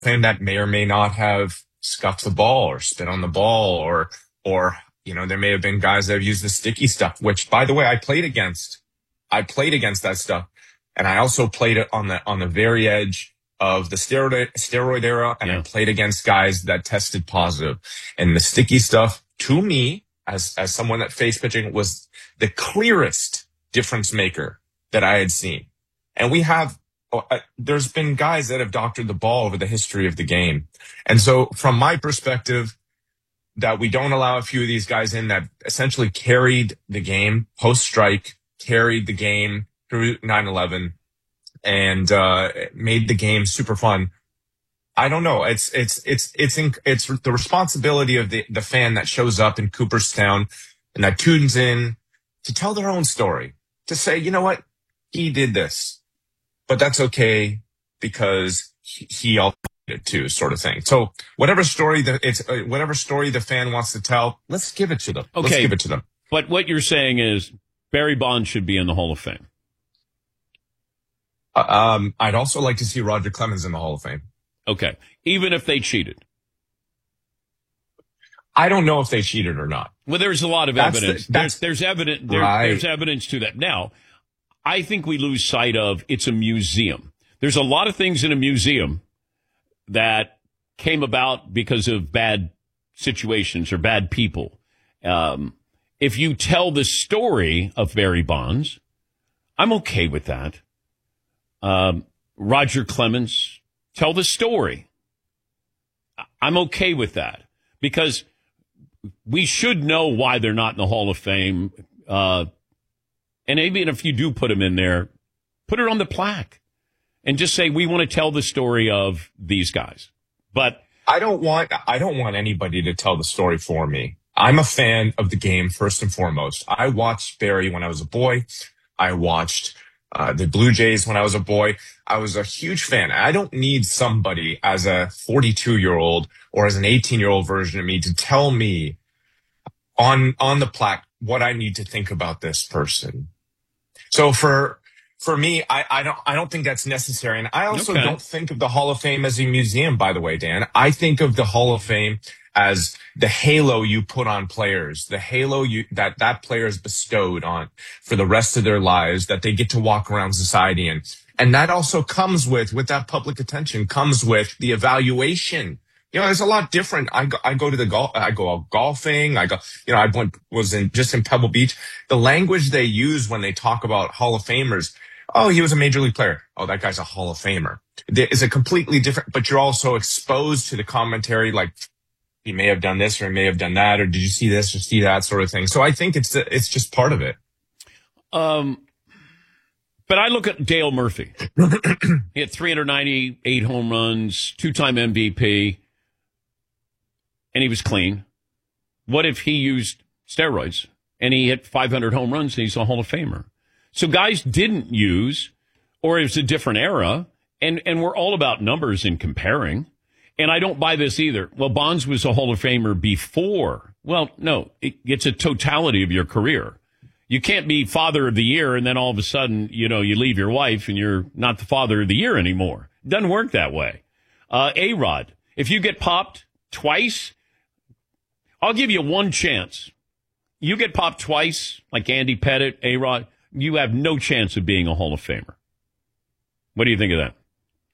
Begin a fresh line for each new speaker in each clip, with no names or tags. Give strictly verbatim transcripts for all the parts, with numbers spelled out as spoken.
Fame that may or may not have scuffed the ball or spit on the ball or, or, you know, there may have been guys that have used the sticky stuff, which, by the way, I played against. I played against that stuff. And I also played it on the, on the very edge of the steroid, steroid era. And yeah. I played against guys that tested positive. And the sticky stuff, to me, as, as someone that faced pitching, was the clearest difference maker that I had seen. And we have, uh, there's been guys that have doctored the ball over the history of the game. And so from my perspective, that we don't allow a few of these guys in that essentially carried the game post-strike, carried the game through nine eleven, and uh made the game super fun. I don't know. It's it's it's it's in, it's the responsibility of the the fan that shows up in Cooperstown and that tunes in to tell their own story, to say, you know what, he did this, but that's okay because he, he also did it too, sort of thing. So whatever story that it's uh, whatever story the fan wants to tell, let's give it to them.
Okay,
let's give it to them.
But what you're saying is Barry Bonds should be in the Hall of Fame.
Uh, um, I'd also like to see Roger Clemens in the Hall of Fame.
Okay, even if they cheated.
I don't know if they cheated or not.
Well, there's a lot of
that's
evidence.
The, that's,
there's there's evidence. There,
right.
There's evidence to that. Now, I think we lose sight of it's a museum. There's a lot of things in a museum that came about because of bad situations or bad people. Um, if you tell the story of Barry Bonds, I'm okay with that. Um, Roger Clemens, tell the story. I'm okay with that because we should know why they're not in the Hall of Fame. Uh, and even if you do put them in there, put it on the plaque and just say, we want to tell the story of these guys. But
I don't want, I don't want anybody to tell the story for me. I'm a fan of the game first and foremost. I watched Barry when I was a boy. I watched Uh, the Blue Jays when I was a boy. I was a huge fan. I don't need somebody as a forty-two-year-old or as an eighteen-year-old version of me to tell me on on the plaque what I need to think about this person. So for for me, I, I don't I don't think that's necessary. And I also
okay.
don't think of the Hall of Fame as a museum, by the way, Dan. I think of the Hall of Fame as the halo you put on players, the halo you, that that player is bestowed on for the rest of their lives, that they get to walk around society in. And that also comes with, with that public attention, comes with the evaluation. You know, it's a lot different. I go, I go to the golf, I go out golfing. I go, you know, I went, was in, just in Pebble Beach. The language they use when they talk about Hall of Famers, oh, he was a major league player. Oh, that guy's a Hall of Famer. It's a completely different, but you're also exposed to the commentary, like, he may have done this or he may have done that, or did you see this or see that sort of thing. So I think it's it's just part of it.
Um, but I look at Dale Murphy. He had three hundred ninety-eight home runs, two-time M V P, and he was clean. What if he used steroids and he hit five hundred home runs and he's a Hall of Famer? So guys didn't use, or it was a different era, and, and we're all about numbers and comparing. And I don't buy this either. Well, Bonds was a Hall of Famer before. Well, no, it, it's a totality of your career. You can't be father of the year and then all of a sudden, you know, you leave your wife and you're not the father of the year anymore. It doesn't work that way. Uh, A-Rod, if you get popped twice, I'll give you one chance. You get popped twice, like Andy Pettitte, A-Rod, you have no chance of being a Hall of Famer. What do you think of that?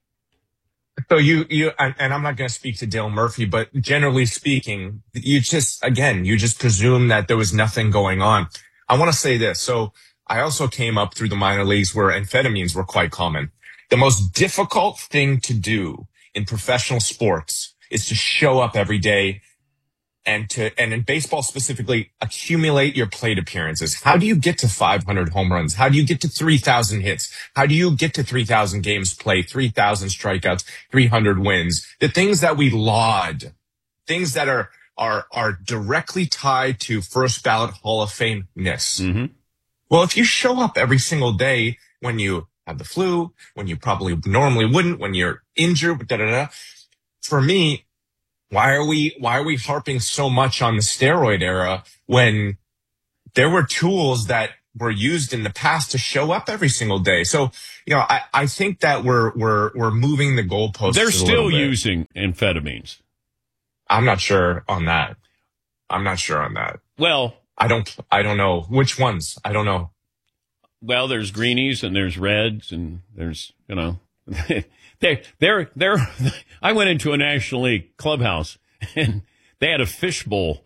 So you, you, and I'm not going to speak to Dale Murphy, but generally speaking, you just, again, you just presume that there was nothing going on. I want to say this. So I also came up through the minor leagues where amphetamines were quite common. The most difficult thing to do in professional sports is to show up every day and to, and in baseball specifically, accumulate your plate appearances. How do you get to five hundred home runs? How do you get to three thousand hits? How do you get to three thousand games played, three thousand strikeouts, three hundred wins? The things that we laud, things that are, are, are directly tied to first ballot Hall of Fame-ness.
Mm-hmm.
Well, if you show up every single day when you have the flu, when you probably normally wouldn't, when you're injured, da da da, for me, Why are we, why are we harping so much on the steroid era when there were tools that were used in the past to show up every single day. So, you know, I, I think that we're we're we're moving the goalposts.
They're
a
still
little bit.
using amphetamines.
I'm not sure on that. I'm not sure on that.
Well,
I don't I don't know which ones. I don't know.
Well, there's greenies and there's reds and there's, you know, they they're they're I went into a National League clubhouse and they had a fishbowl.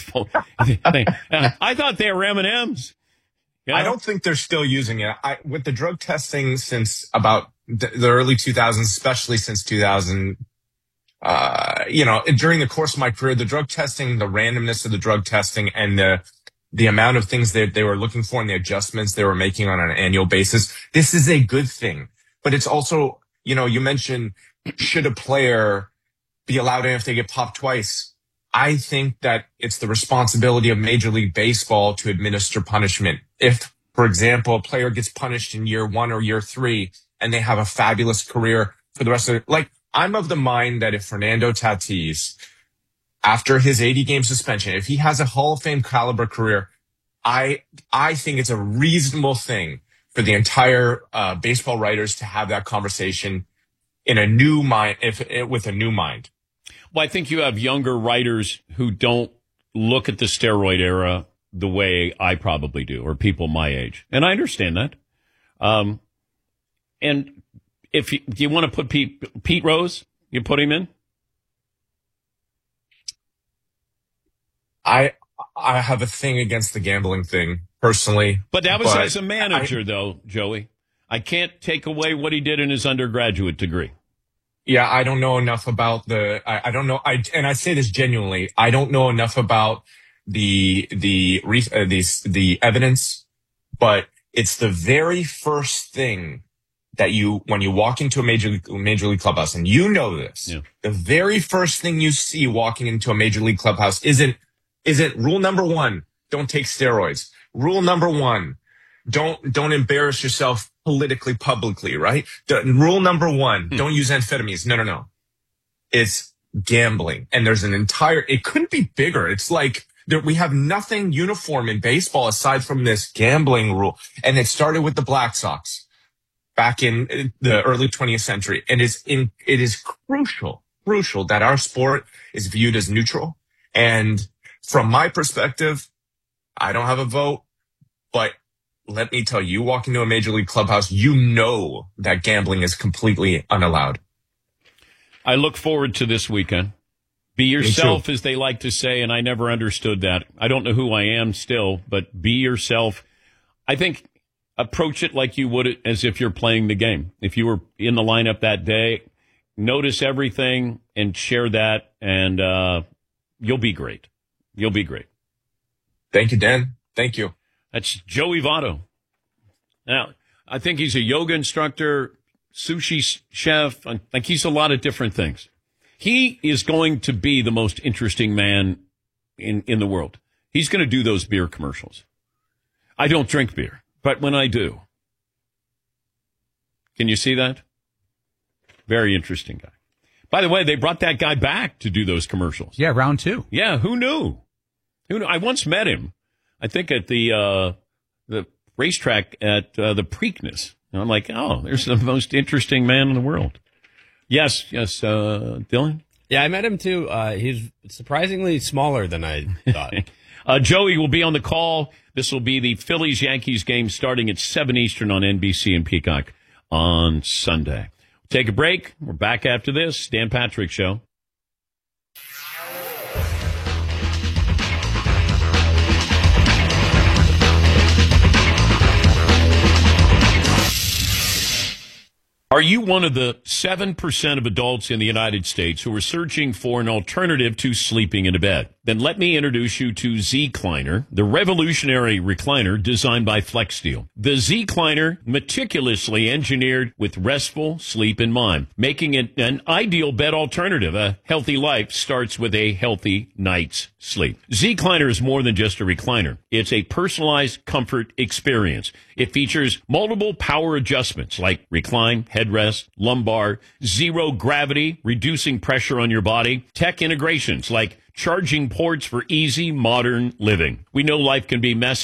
I thought they were M and M's. You know?
I don't think they're still using it. I, with the drug testing since about the, the early two thousands, especially since two thousand, uh, you know, during the course of my career, the drug testing, the randomness of the drug testing and the the amount of things that they were looking for and the adjustments they were making on an annual basis, this is a good thing. But it's also, you know, you mentioned, should a player be allowed in if they get popped twice? I think that it's the responsibility of Major League Baseball to administer punishment. If, for example, a player gets punished in year one or year three and they have a fabulous career for the rest of it, like, I'm of the mind that if Fernando Tatis, after his eighty game suspension, if he has a Hall of Fame caliber career, I I think it's a reasonable thing for the entire uh, baseball writers to have that conversation in a new mind, if with a new mind.
Well, I think you have younger writers who don't look at the steroid era the way I probably do, or people my age. And I understand that. Um, and if you, do you want to put Pete, Pete Rose, you put him in?
I I have a thing against the gambling thing, personally.
But that was
but
as a manager,
I,
though, Joey. I can't take away what he did in his undergraduate degree.
Yeah, I don't know enough about the, I, I don't know, I, and I say this genuinely, I don't know enough about the, the, uh, the, the evidence, but it's the very first thing that you, when you walk into a major league, major league clubhouse, and you know this, yeah. The very first thing you see walking into a major league clubhouse isn't, isn't rule number one, don't take steroids. Rule number one, don't, don't embarrass yourself politically, publicly, right? The, rule number one, hmm. don't use amphetamines. No, no, no. It's gambling. And there's an entire, it couldn't be bigger. It's like there, we have nothing uniform in baseball aside from this gambling rule. And it started with the Black Sox back in the early twentieth century. And it's in, it is crucial, crucial that our sport is viewed as neutral. And from my perspective, I don't have a vote, but let me tell you, you walk into a major league clubhouse, you know that gambling is completely unallowed.
I look forward to this weekend. Be yourself, as they like to say, and I never understood that. I don't know who I am still, but be yourself. I think approach it like you would as if you're playing the game. If you were in the lineup that day, notice everything and share that, and uh, you'll be great. You'll be great.
Thank you, Dan. Thank you.
That's Joey Votto. Now, I think he's a yoga instructor, sushi chef. I think he's a lot of different things. He is going to be the most interesting man in, in the world. He's going to do those beer commercials. I don't drink beer, but when I do. Can you see that? Very interesting guy. By the way, they brought that guy back to do those commercials.
Yeah, round two.
Yeah, who knew? Who knew? I once met him. I think at the uh, the racetrack at uh, the Preakness. And I'm like, oh, there's the most interesting man in the world. Yes, yes, uh, Dylan?
Yeah, I met him too. Uh, he's surprisingly smaller than I thought.
uh, Joey will be on the call. This will be the Phillies-Yankees game starting at seven Eastern on N B C and Peacock on Sunday. We'll take a break. We're back after this. Dan Patrick Show. Are you one of the seven percent of adults in the United States who are searching for an alternative to sleeping in a bed? Then let me introduce you to Z-Cliner, the revolutionary recliner designed by FlexSteel. The Z-Cliner, meticulously engineered with restful sleep in mind, making it an ideal bed alternative. A healthy life starts with a healthy night's sleep. Z-Cliner is more than just a recliner. It's a personalized comfort experience. It features multiple power adjustments like recline, headrest, lumbar, zero gravity, reducing pressure on your body, tech integrations like charging ports for easy modern living. We know life can be messy,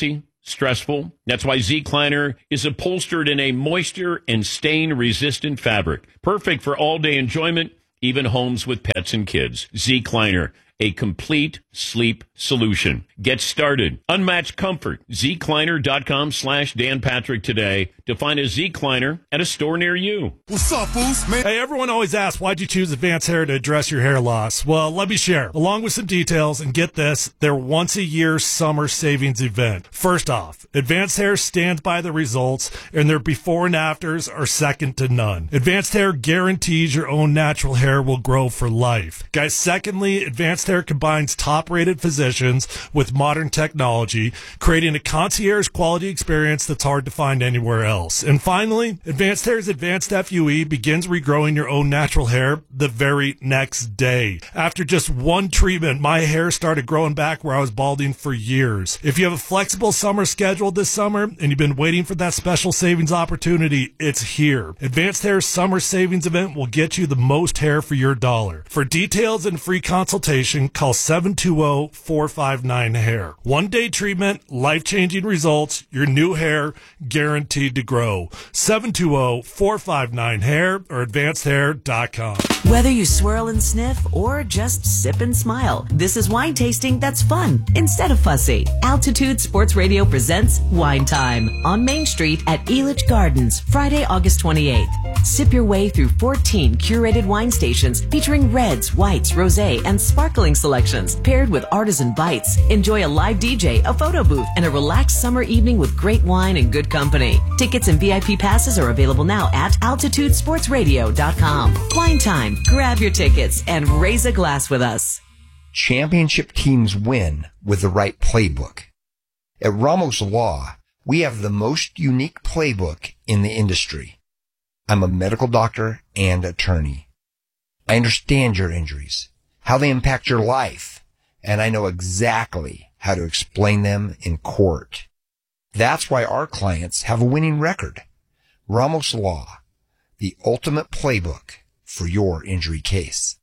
stressful. That's why Zecliner is upholstered in a moisture and stain-resistant fabric. Perfect for all-day enjoyment, even homes with pets and kids. Zecliner, a complete sleep solution. Get started. Unmatched comfort. Zecliner.com slash Dan Patrick today to find a Zecliner at a store near you.
What's up, fools? Man.
Hey, everyone always asks, why'd you choose Advanced Hair to address your hair loss? Well, let me share. Along with some details, and get this, their once-a-year summer savings event. First off, Advanced Hair stands by the results, and their before and afters are second to none. Advanced Hair guarantees your own natural hair will grow for life. Guys, secondly, Advanced Hair combines top-rated physicians with modern technology, creating a concierge-quality experience that's hard to find anywhere else. And finally, Advanced Hair's Advanced F U E begins regrowing your own natural hair the very next day. After just one treatment, my hair started growing back where I was balding for years. If you have a flexible summer schedule this summer and you've been waiting for that special savings opportunity, it's here. Advanced Hair's summer savings event will get you the most hair for your dollar. For details and free consultation, call seven two zero, four five nine, hair. One day treatment, life-changing results, your new hair guaranteed to grow. seven two zero, four five nine, hair or advanced hair dot com.
Whether you swirl and sniff or just sip and smile, this is wine tasting that's fun instead of fussy. Altitude Sports Radio presents Wine Time on Main Street at Elitch Gardens, Friday, August twenty-eighth. Sip your way through fourteen curated wine stations featuring reds, whites, rosé, and sparkling selections paired with artisan bites. Enjoy a live D J, a photo booth, and a relaxed summer evening with great wine and good company. Tickets and V I P passes are available now at altitude sports radio dot com. Wine Time. Grab your tickets and raise a glass with us.
Championship teams win with the right playbook. At Ramos Law, we have the most unique playbook in the industry. I'm a medical doctor and attorney. I understand your injuries, how they impact your life, and I know exactly how to explain them in court. That's why our clients have a winning record. Ramos Law, the ultimate playbook for your injury case.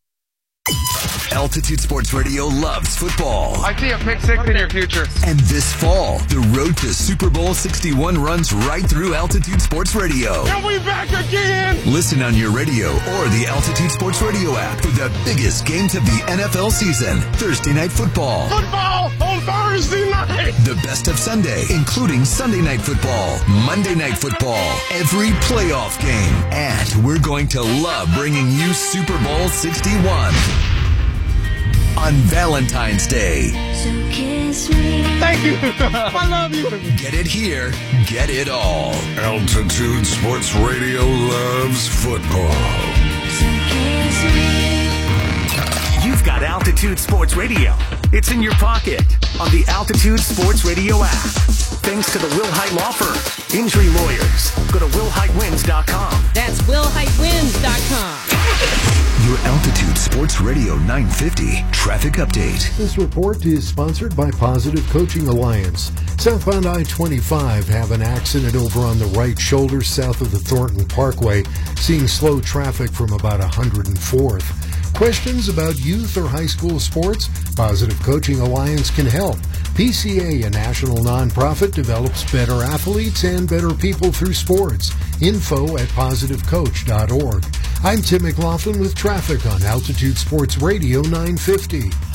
Altitude Sports Radio loves football.
I see a pick six in your future.
And this fall, the road to Super Bowl sixty-one runs right through Altitude Sports Radio.
Are we back again?
Listen on your radio or the Altitude Sports Radio app for the biggest games of the N F L season. Thursday Night Football.
Football on Thursday night.
The best of Sunday, including Sunday Night Football, Monday Night Football, every playoff game. And we're going to love bringing you Super Bowl sixty-one. On Valentine's Day.
So kiss me. Thank you. I love you.
Get it here. Get it all. Altitude Sports Radio loves football.
So kiss me.
You've got Altitude Sports Radio. It's in your pocket on the Altitude Sports Radio app. Thanks to the Will Hite Law Firm. Injury lawyers. Go to will hite wins dot com.
That's will hite wins dot com.
Your Altitude Sports Radio nine fifty traffic update.
This report is sponsored by Positive Coaching Alliance. Southbound I twenty-five have an accident over on the right shoulder south of the Thornton Parkway, seeing slow traffic from about one hundred fourth. Questions about youth or high school sports? Positive Coaching Alliance can help. P C A, a national nonprofit, develops better athletes and better people through sports. Info at positive coach dot org. I'm Tim McLaughlin with traffic on Altitude Sports Radio nine fifty.